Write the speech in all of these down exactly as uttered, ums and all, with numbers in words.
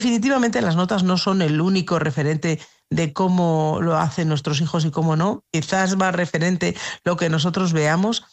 definitivamente las notas no son el único referente de cómo lo hacen nuestros hijos y cómo no. Quizás más referente lo que nosotros veamos,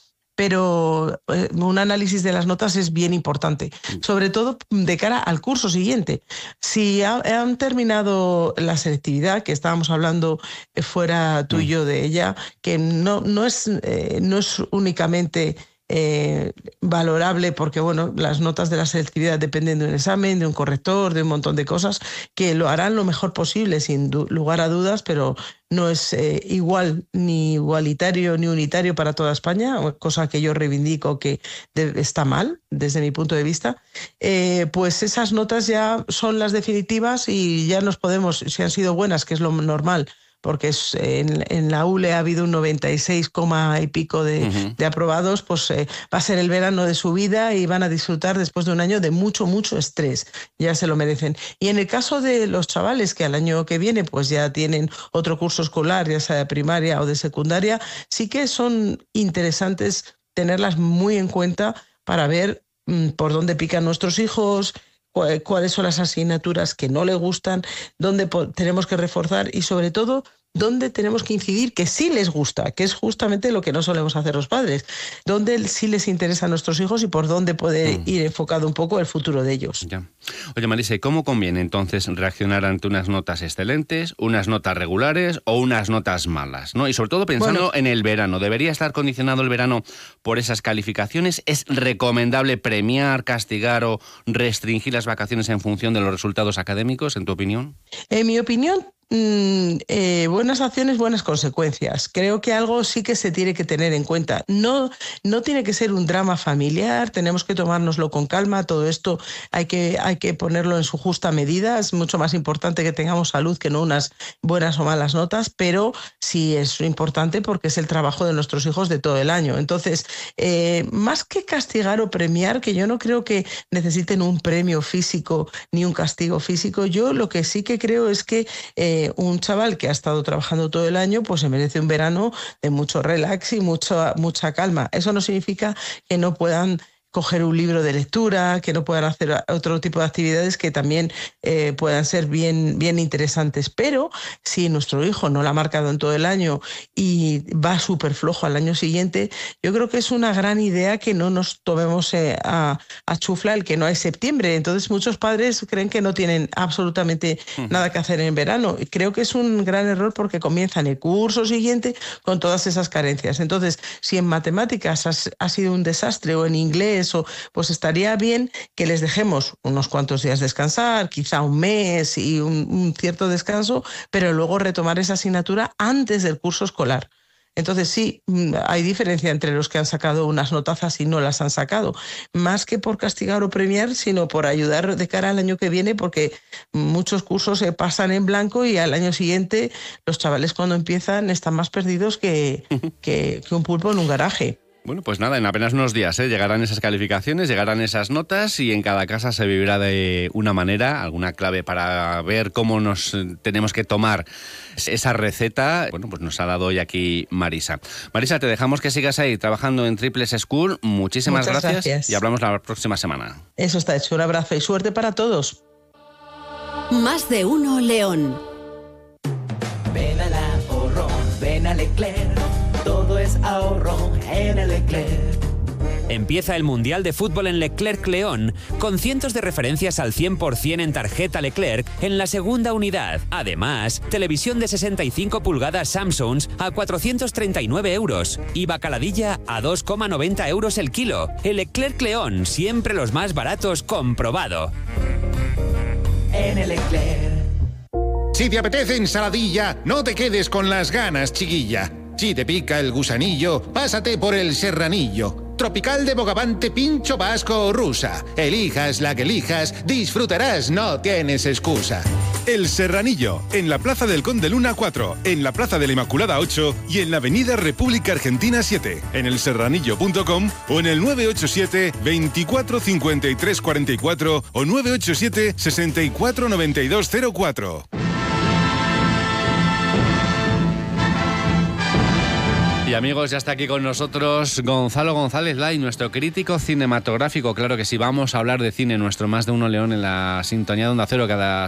pero eh, un análisis de las notas es bien importante, sobre todo de cara al curso siguiente. Si ha, han terminado la selectividad, que estábamos hablando eh, fuera tú y yo de ella, que no, no, es, eh, no es únicamente eh, valorable porque bueno, las notas de la selectividad dependen de un examen, de un corrector, de un montón de cosas que lo harán lo mejor posible sin lugar a dudas, pero no es eh, igual ni igualitario ni unitario para toda España, cosa que yo reivindico que de, está mal desde mi punto de vista. Eh, pues esas notas ya son las definitivas y ya nos podemos, si han sido buenas, que es lo normal, porque es, en, en la U L E ha habido un noventa y seis, y pico de, uh-huh. de aprobados, pues eh, va a ser el verano de su vida y van a disfrutar después de un año de mucho, mucho estrés. Ya se lo merecen. Y en el caso de los chavales que al año que viene pues ya tienen otro curso escolar, ya sea de primaria o de secundaria, sí que son interesantes tenerlas muy en cuenta para ver mmm, por dónde pican nuestros hijos, cuáles son las asignaturas que no le gustan, dónde tenemos que reforzar y sobre todo dónde tenemos que incidir que sí les gusta, que es justamente lo que no solemos hacer los padres, dónde sí les interesa a nuestros hijos y por dónde puede mm. ir enfocado un poco el futuro de ellos. Ya. Oye, Marisa, ¿y cómo conviene entonces reaccionar ante unas notas excelentes, unas notas regulares o unas notas malas, ¿no? Y sobre todo pensando bueno, en el verano, ¿debería estar condicionado el verano por esas calificaciones? ¿Es recomendable premiar, castigar o restringir las vacaciones en función de los resultados académicos, en tu opinión? En mi opinión, Mm, eh, buenas acciones, buenas consecuencias. Creo que algo sí que se tiene que tener en cuenta. No, no tiene que ser un drama familiar, tenemos que tomárnoslo con calma. Todo esto hay que, hay que ponerlo en su justa medida. Es mucho más importante que tengamos salud que no unas buenas o malas notas, pero sí es importante porque es el trabajo de nuestros hijos de todo el año. Entonces, eh, más que castigar o premiar, que yo no creo que necesiten un premio físico ni un castigo físico, yo lo que sí que creo es que eh, un chaval que ha estado trabajando todo el año pues se merece un verano de mucho relax y mucho, mucha calma. Eso no significa que no puedan coger un libro de lectura, que no puedan hacer otro tipo de actividades que también eh, puedan ser bien, bien interesantes. Pero si nuestro hijo no la ha marcado en todo el año y va súper flojo al año siguiente, yo creo que es una gran idea que no nos tomemos eh, a, a chufla el que no hay septiembre. Entonces muchos padres creen que no tienen absolutamente uh-huh. nada que hacer en verano. Y creo que es un gran error porque comienzan el curso siguiente con todas esas carencias. Entonces, si en matemáticas has, ha sido un desastre o en inglés, eso, pues estaría bien que les dejemos unos cuantos días descansar, quizá un mes y un, un cierto descanso, pero luego retomar esa asignatura antes del curso escolar. Entonces sí, hay diferencia entre los que han sacado unas notazas y no las han sacado, más que por castigar o premiar, sino por ayudar de cara al año que viene, porque muchos cursos se pasan en blanco y al año siguiente los chavales cuando empiezan están más perdidos que, que, que un pulpo en un garaje. Bueno, pues nada, en apenas unos días ¿eh? llegarán esas calificaciones, llegarán esas notas y en cada casa se vivirá de una manera, alguna clave para ver cómo nos tenemos que tomar esa receta. Bueno, pues nos ha dado hoy aquí Marisa. Marisa, te dejamos que sigas ahí trabajando en Triples School. Muchísimas gracias, gracias y hablamos la próxima semana. Eso está hecho. Un abrazo y suerte para todos. Más de uno León. Ven a la ahorro, ven a Leclerc. Todo es ahorro en el Leclerc. Empieza el Mundial de Fútbol en Leclerc León, con cientos de referencias al cien por ciento en tarjeta Leclerc en la segunda unidad. Además, televisión de sesenta y cinco pulgadas Samsung a cuatrocientos treinta y nueve euros y bacalladilla a dos coma noventa euros el kilo. El Leclerc León, siempre los más baratos, comprobado. En el Leclerc. Si te apetece ensaladilla, no te quedes con las ganas, chiquilla. Si te pica el gusanillo, pásate por el serranillo. Tropical de bogavante, pincho vasco o rusa. Elijas la que elijas, disfrutarás, no tienes excusa. El Serranillo, en la Plaza del Conde Luna cuatro, en la Plaza de la Inmaculada ocho y en la Avenida República Argentina siete, en el serranillo punto com o en el nueve ocho siete, veinticuatro cincuenta y tres cuarenta y cuatro o nueve ocho siete, sesenta y cuatro noventa y dos cero cuatro. Y amigos, ya está aquí con nosotros Gonzalo González Lai, nuestro crítico cinematográfico. Claro que sí, vamos a hablar de cine, nuestro Más de Uno León en la sintonía de Onda Cero cada